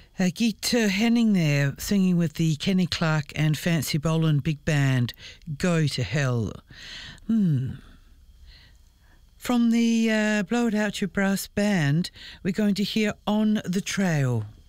Geet Henning there, singing with the Kenny Clark and Fancy Boland Big Band, Go to Hell. From the Blow It Out Your Brass Band, we're going to hear On the Trail.